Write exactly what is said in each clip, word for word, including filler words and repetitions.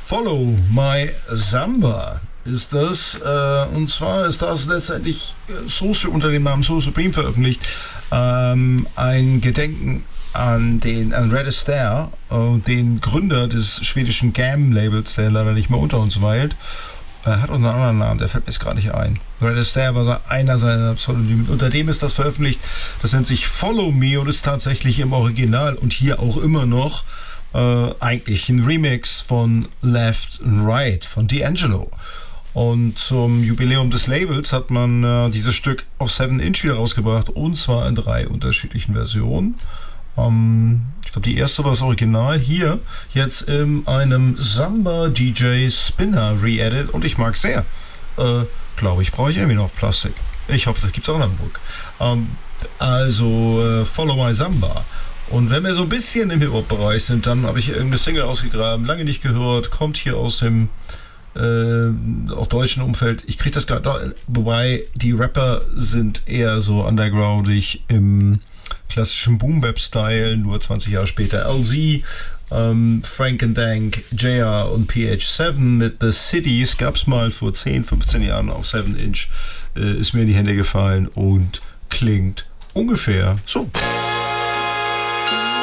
Follow My Samba ist das. Äh, und zwar ist das letztendlich Soul, unter dem Namen Soul Supreme veröffentlicht. Ähm, ein Gedenken an den an Red Astaire, äh, den Gründer des schwedischen Gam-Labels, der leider nicht mehr unter uns weilt. Er hat auch einen anderen Namen, der fällt mir jetzt gerade nicht ein. Red Astaire war einer seiner Pseudonyme. Unter dem ist das veröffentlicht. Das nennt sich Follow Me und ist tatsächlich im Original und hier auch immer noch äh, eigentlich ein Remix von Left and Right von D'Angelo. Und zum Jubiläum des Labels hat man äh, dieses Stück auf seven inch wieder rausgebracht und zwar in drei unterschiedlichen Versionen. Ähm, ich glaube, die erste war das Original. Hier jetzt in einem Samba D J Spinner Re-Edit und ich mag sehr. Äh, glaube ich, brauche ich irgendwie noch Plastik. Ich hoffe, das gibt es auch in Hamburg. Ähm, also äh, Follow My Samba. Und wenn wir so ein bisschen im Hip-Hop-Bereich sind, dann habe ich irgendeine Single ausgegraben, lange nicht gehört, kommt hier aus dem äh, auch deutschen Umfeld. Ich kriege das gerade, wobei die Rapper sind eher so undergroundig im klassischen Boom-Bap-Style, nur zwanzig Jahre später L Z, ähm, Frank and Dank, J R und P H seven mit The Cities gab es mal vor zehn, fünfzehn Jahren auf seven inch, äh, ist mir in die Hände gefallen und klingt ungefähr so.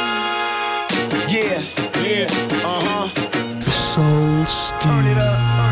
Yeah, yeah, uh-huh. The Soul Steam.